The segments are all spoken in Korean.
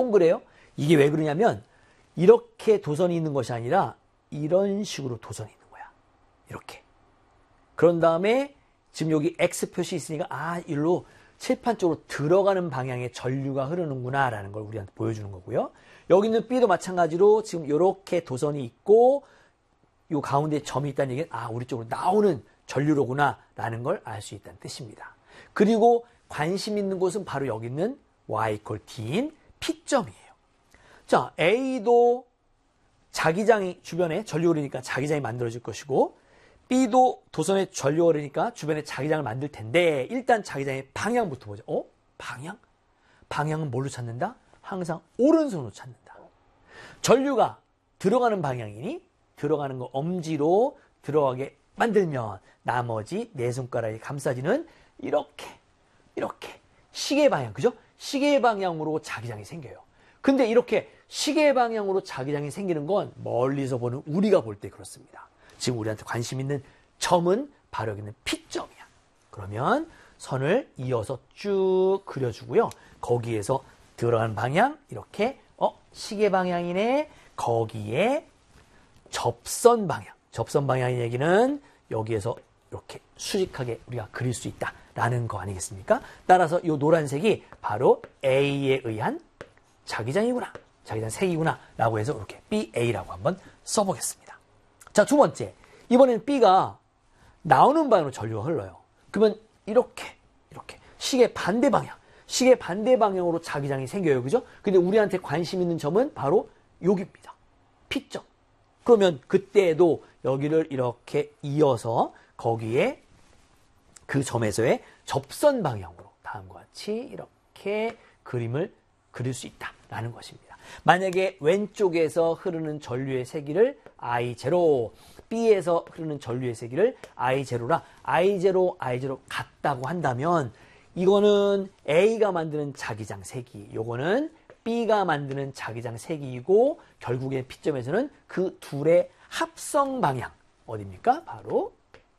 동그래요. 이게 왜 그러냐면 이렇게 도선이 있는 것이 아니라 이런 식으로 도선이 있는 거야. 이렇게. 그런 다음에 지금 여기 X 표시 있으니까 일로 칠판 쪽으로 들어가는 방향의 전류가 흐르는구나 라는 걸 우리한테 보여주는 거고요. 여기 있는 B도 마찬가지로 지금 이렇게 도선이 있고 이 가운데 점이 있다는 얘기는 우리 쪽으로 나오는 전류로구나 라는 걸 알 수 있다는 뜻입니다. 그리고 관심 있는 곳은 바로 여기 있는 Y = D인 P점이에요. 자, A도 자기장이 주변에 전류가 흐르니까 자기장이 만들어질 것이고 B도 도선에 전류가 흐르니까 주변에 자기장을 만들 텐데 일단 자기장의 방향부터 보죠. 방향? 방향은 뭘로 찾는다? 항상 오른손으로 찾는다. 전류가 들어가는 방향이니 들어가는 거 엄지로 들어가게 만들면 나머지 네 손가락이 감싸지는 이렇게 시계 방향, 그죠? 시계 방향으로 자기장이 생겨요. 근데 이렇게 시계 방향으로 자기장이 생기는 건 멀리서 보는 우리가 볼 때 그렇습니다. 지금 우리한테 관심 있는 점은 바로 여기 있는 P점이야. 그러면 선을 이어서 쭉 그려주고요. 거기에서 들어가는 방향 이렇게 시계 방향이네. 거기에 접선 방향의 얘기는 여기에서 이렇게 수직하게 우리가 그릴 수 있다라는 거 아니겠습니까? 따라서 이 노란색이 바로 A에 의한 자기장이구나. 자기장 색이구나. 라고 해서 이렇게 BA라고 한번 써보겠습니다. 자, 두 번째. 이번에는 B가 나오는 방향으로 전류가 흘러요. 그러면 이렇게 시계 반대 방향으로 자기장이 생겨요. 그죠? 근데 우리한테 관심 있는 점은 바로 여기입니다. P점. 그러면 그때도 여기를 이렇게 이어서 거기에 그 점에서의 접선 방향으로 다음과 같이 이렇게 그림을 그릴 수 있다라는 것입니다. 만약에 왼쪽에서 흐르는 전류의 세기를 I0, B에서 흐르는 전류의 세기를 I0라 I0 같다고 한다면 이거는 A가 만드는 자기장 세기, 요거는 B가 만드는 자기장 세기이고 결국에 P점에서는 그 둘의 합성 방향 어디입니까? 바로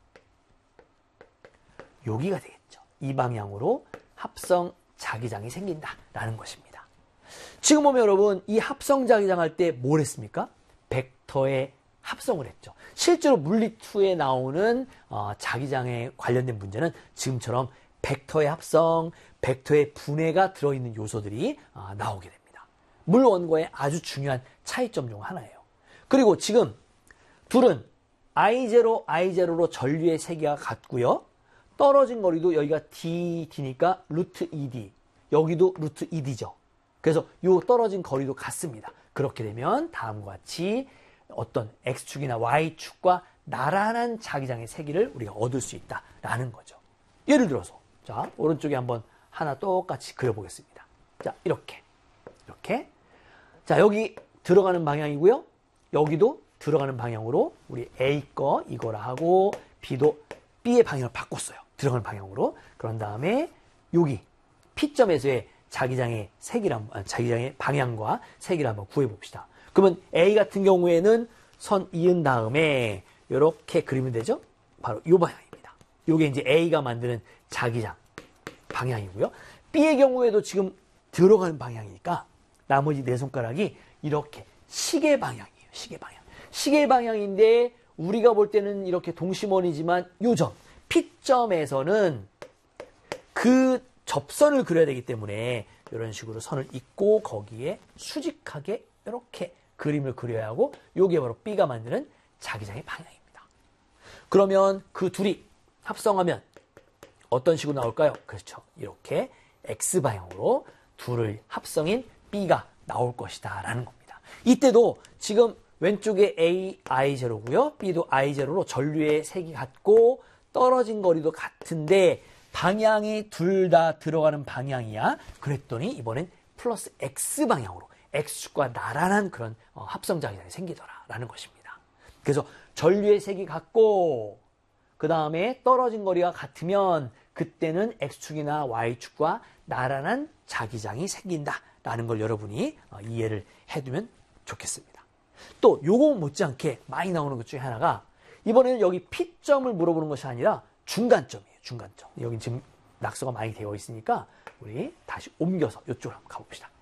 여기가 되겠죠. 이 방향으로 합성 자기장이 생긴다라는 것입니다. 지금 보면 여러분 이 합성 자기장 할 때 뭘 했습니까? 벡터의 합성을 했죠. 실제로 물리2에 나오는 자기장에 관련된 문제는 지금처럼 벡터의 합성, 벡터의 분해가 들어있는 요소들이 나오게 됩니다. 물원과의 아주 중요한 차이점 중 하나예요. 그리고 지금 둘은 I0로 전류의 세기가 같고요. 떨어진 거리도 여기가 D니까 루트 ED, 여기도 루트 ED죠. 그래서 이 떨어진 거리도 같습니다. 그렇게 되면 다음과 같이 어떤 X축이나 Y축과 나란한 자기장의 세기를 우리가 얻을 수 있다라는 거죠. 예를 들어서 자 오른쪽에 한번 하나 똑같이 그려보겠습니다. 자 이렇게 자 여기 들어가는 방향이고요. 여기도 들어가는 방향으로 우리 A 거 이거라 하고 B도 B의 방향을 바꿨어요. 들어가는 방향으로. 그런 다음에 여기 P점에서의 자기장의 자기장의 방향과 세기를 한번 구해봅시다. 그러면 A 같은 경우에는 선 이은 다음에 이렇게 그리면 되죠? 바로 이 방향입니다. 이게 이제 A가 만드는 자기장 방향이고요. B의 경우에도 지금 들어가는 방향이니까 나머지 네 손가락이 이렇게 시계 방향이에요. 시계 방향인데 우리가 볼 때는 이렇게 동심원이지만 요 점, P점에서는 그 접선을 그려야 되기 때문에 이런 식으로 선을 잇고 거기에 수직하게 이렇게 그림을 그려야 하고 이게 바로 B가 만드는 자기장의 방향입니다. 그러면 그 둘이 합성하면 어떤 식으로 나올까요? 그렇죠. 이렇게 X방향으로 둘의 합성인 B가 나올 것이다 라는 겁니다. 이때도 지금 왼쪽에 A, I0고요. B도 I0로 전류의 색이 같고 떨어진 거리도 같은데 방향이 둘 다 들어가는 방향이야. 그랬더니 이번엔 플러스 X방향으로 X축과 나란한 그런 합성 자기장이 생기더라라는 것입니다. 그래서 전류의 색이 같고 그 다음에 떨어진 거리가 같으면 그때는 X축이나 Y축과 나란한 자기장이 생긴다라는 걸 여러분이 이해를 해두면 좋겠습니다. 또 요거 못지않게 많이 나오는 것 중에 하나가 이번에는 여기 P점을 물어보는 것이 아니라 중간점이에요. 중간점. 여기 지금 낙서가 많이 되어 있으니까 우리 다시 옮겨서 이쪽으로 한번 가봅시다.